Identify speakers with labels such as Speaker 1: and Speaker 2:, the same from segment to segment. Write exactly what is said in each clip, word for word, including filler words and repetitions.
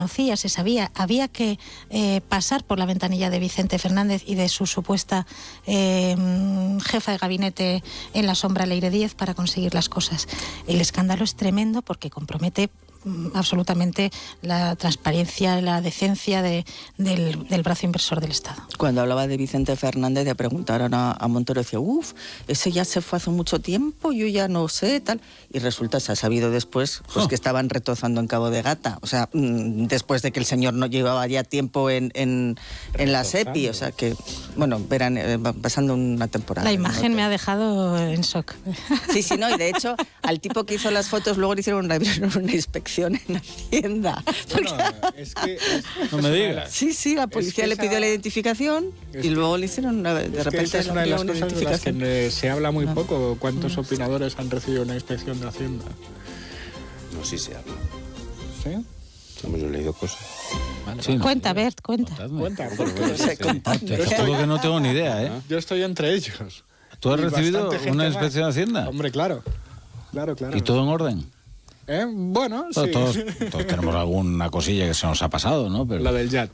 Speaker 1: conocía, se sabía, había que eh, pasar por la ventanilla de Vicente Fernández y de su supuesta eh, jefa de gabinete en la sombra, Leire Díez, para conseguir las cosas. El escándalo es tremendo porque compromete absolutamente la transparencia, la decencia de, del, del brazo inversor del Estado.
Speaker 2: Cuando hablaba de Vicente Fernández, le preguntaron a, a Montoro, decía, uff, ese ya se fue hace mucho tiempo, yo ya no sé, tal. Y resulta, se ha sabido después, pues oh. que estaban retozando en Cabo de Gata. O sea, mmm, después de que el señor no llevaba ya tiempo en, en, en la SEPI. O sea que, bueno, verán, eh, pasando una temporada.
Speaker 1: La imagen ¿no? me ha dejado en shock.
Speaker 2: Sí, sí, no, y de hecho, al tipo que hizo las fotos, luego le hicieron una, una inspección en Hacienda.
Speaker 3: Bueno, es que es,
Speaker 4: no me digas.
Speaker 2: Sí, sí, la policía le pidió esa... la identificación y luego le hicieron una, de
Speaker 3: es
Speaker 2: repente
Speaker 3: que esa es una de las cosas de las que se habla muy no. poco. ¿Cuántos no. opinadores han recibido una inspección de Hacienda?
Speaker 5: No, sí se habla.
Speaker 3: ¿Sí?
Speaker 5: Hemos leído cosas.
Speaker 1: Vale, sí, cuenta, Bert, cuenta.
Speaker 3: Cuenta,
Speaker 4: porque no sé, te juro que no tengo ni idea, ¿eh?
Speaker 3: Yo estoy entre ellos.
Speaker 4: ¿Tú has recibido una inspección de Hacienda?
Speaker 3: Hombre, claro. Claro, claro.
Speaker 4: ¿Y todo en orden?
Speaker 3: ¿Eh? Bueno,
Speaker 4: todos,
Speaker 3: sí.
Speaker 4: Todos, todos tenemos alguna cosilla que se nos ha pasado, ¿no? Pero...
Speaker 3: La del yate.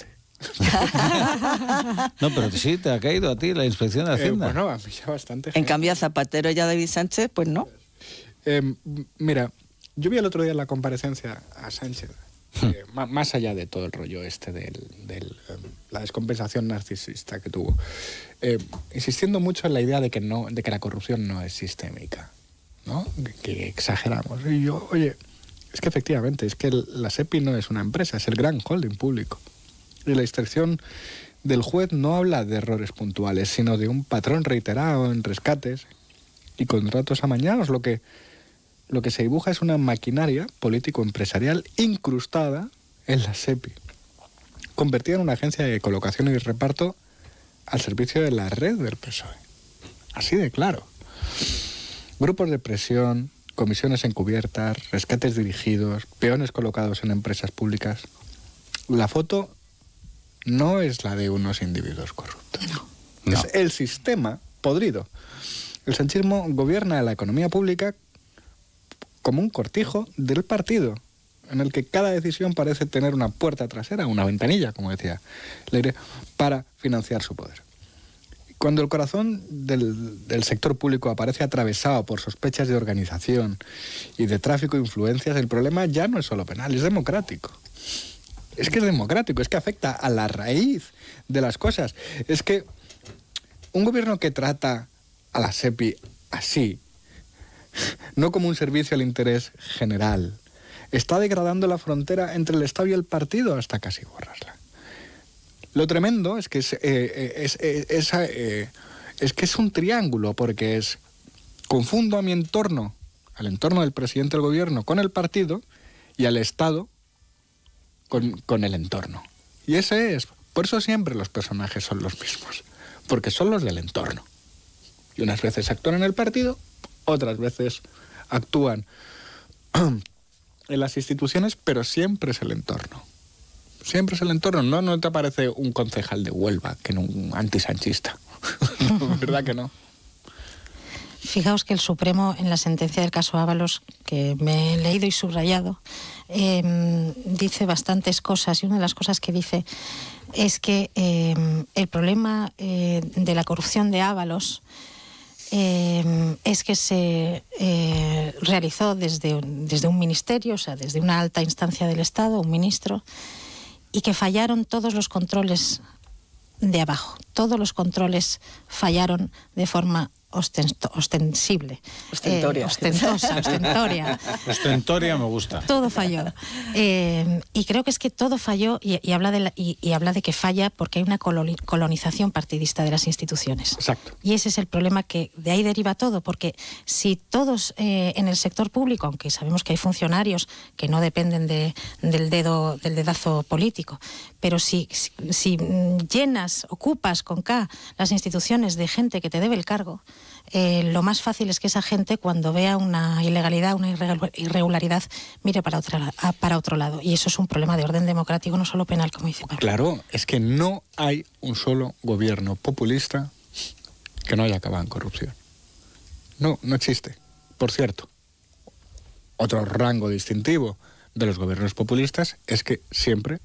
Speaker 4: No, pero sí, te ha caído a ti la inspección de Hacienda.
Speaker 3: Eh, bueno, a mí ya bastante.
Speaker 2: En
Speaker 3: genial.
Speaker 2: cambio, a Zapatero y a David Sánchez, pues no.
Speaker 3: Eh, mira, yo vi el otro día en la comparecencia a Sánchez, eh, más allá de todo el rollo este de del, um, la descompensación narcisista que tuvo, eh, insistiendo mucho en la idea de que, no, de que la corrupción no es sistémica, ¿no? Que, que exageramos. Y yo, oye, es que efectivamente, es que el, la SEPI no es una empresa, es el gran holding público. Y la instrucción del juez no habla de errores puntuales, sino de un patrón reiterado en rescates y contratos amañados. Lo que, lo que se dibuja es una maquinaria político-empresarial incrustada en la SEPI, convertida en una agencia de colocación y reparto al servicio de la red del P S O E. Así de claro. Grupos de presión, comisiones encubiertas, rescates dirigidos, peones colocados en empresas públicas. La foto no es la de unos individuos corruptos.
Speaker 1: No.
Speaker 3: Es no. el sistema podrido. El sanchismo gobierna la economía pública como un cortijo del partido, en el que cada decisión parece tener una puerta trasera, una ventanilla, como decía Leire, para financiar su poder. Cuando el corazón del, del sector público aparece atravesado por sospechas de organización y de tráfico de influencias, el problema ya no es solo penal, es democrático. Es que es democrático, es que afecta a la raíz de las cosas. Es que un gobierno que trata a la SEPI así, no como un servicio al interés general, está degradando la frontera entre el Estado y el partido hasta casi borrarla. Lo tremendo es que es, eh, es, eh, es, eh, es que es un triángulo, porque es confundo a mi entorno, al entorno del presidente del gobierno, con el partido, y al Estado con, con el entorno. Y ese es, por eso siempre los personajes son los mismos, porque son los del entorno. Y unas veces actúan en el partido, otras veces actúan en las instituciones, pero siempre es el entorno. Siempre es el entorno. No, no te aparece un concejal de Huelva que no un antisanchista. ¿Verdad que no?
Speaker 1: Fijaos que el Supremo, en la sentencia del caso Ábalos, que me he leído y subrayado, eh, dice bastantes cosas, y una de las cosas que dice es que eh, el problema eh, de la corrupción de Ábalos eh, es que se eh, realizó desde, desde un ministerio, o sea, desde una alta instancia del Estado, un ministro, y que fallaron todos los controles de abajo. Todos los controles fallaron de forma ostento, ostensible.
Speaker 2: Ostentoria.
Speaker 1: Eh, ostentosa, ostentoria.
Speaker 4: Ostentoria me gusta.
Speaker 1: Todo falló. Eh, y creo que es que todo falló y, y, habla de la, y, y habla de que falla porque hay una colonización partidista de las instituciones.
Speaker 3: Exacto.
Speaker 1: Y ese es el problema, que de ahí deriva todo, porque si todos eh, en el sector público, aunque sabemos que hay funcionarios que no dependen de, del dedo, del dedazo político, pero si, si, si llenas, ocupas con K las instituciones de gente que te debe el cargo, Eh, lo más fácil es que esa gente, cuando vea una ilegalidad, una irregularidad, mire para, otra, para otro lado. Y eso es un problema de orden democrático, no solo penal, como dice Pablo.
Speaker 3: Claro, es que no hay un solo gobierno populista que no haya acabado en corrupción. No, no existe. Por cierto, otro rango distintivo de los gobiernos populistas es que siempre